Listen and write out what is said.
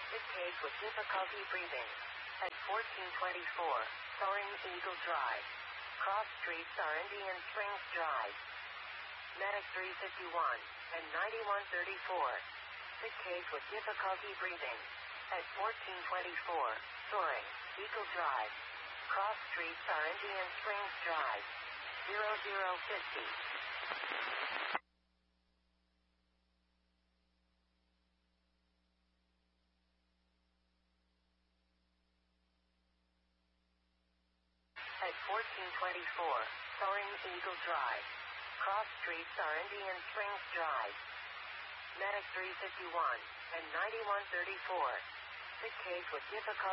Sick case with difficulty breathing. At 1424, Soaring Eagle Drive. Cross streets are Indian Springs Drive. Medic 351 and 9134. Sick case with difficulty breathing. At 1424, Soaring Eagle Drive. Cross streets are Indian Springs Drive. 0050. At 1424, Soaring Eagle Drive. Cross streets are Indian Springs Drive. Medic 351 and 9134. Sick case with difficulty